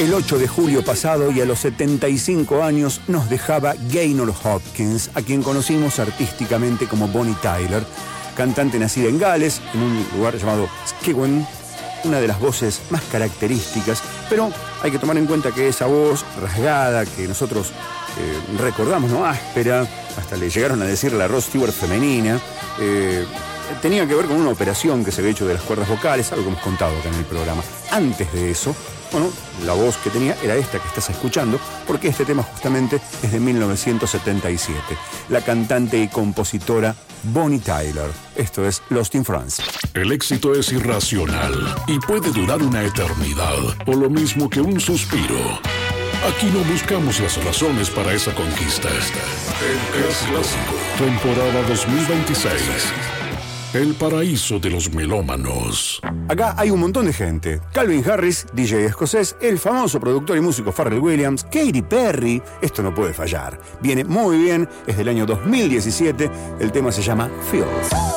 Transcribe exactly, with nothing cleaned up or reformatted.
el ocho de julio pasado y a los setenta y cinco años nos dejaba Gaynor Hopkins, a quien conocimos artísticamente como Bonnie Tyler, cantante nacida en Gales, en un lugar llamado Skewen, una de las voces más características, pero hay que tomar en cuenta que esa voz rasgada que nosotros eh, recordamos, ¿no? Áspera, hasta le llegaron a decir la Rod Stewart femenina, eh, tenía que ver con una operación que se había hecho de las cuerdas vocales, algo que hemos contado acá en el programa. Antes de eso, bueno, la voz que tenía era esta que estás escuchando, porque este tema justamente es de mil novecientos setenta y siete. La cantante y compositora Bonnie Tyler. Esto es Lost in France. El éxito es irracional y puede durar una eternidad, o lo mismo que un suspiro. Aquí no buscamos las razones para esa conquista. El Es Clásico, temporada dos mil veintiséis. El paraíso de los melómanos. Acá hay un montón de gente. Calvin Harris, D J escocés, el famoso productor y músico Pharrell Williams, Katy Perry. Esto no puede fallar. Viene muy bien, es del año dos mil diecisiete. El tema se llama Feels.